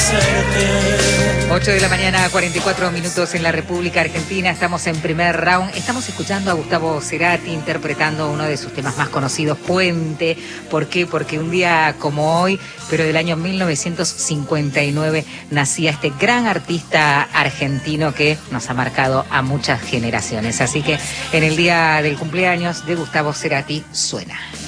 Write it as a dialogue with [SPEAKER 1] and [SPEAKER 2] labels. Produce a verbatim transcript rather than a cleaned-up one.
[SPEAKER 1] conocerte.
[SPEAKER 2] ocho de la mañana, cuarenta y cuatro minutos en la República Argentina. Estamos en primer round. Estamos escuchando a Gustavo Cerati interpretando uno de sus temas más conocidos, Puente. ¿Por qué? Porque un día como hoy, pero del año mil novecientos cincuenta y nueve, nacía este gran artista argentino que nos ha marcado a muchas generaciones. Así que en el día del cumpleaños de Gustavo Cerati suena.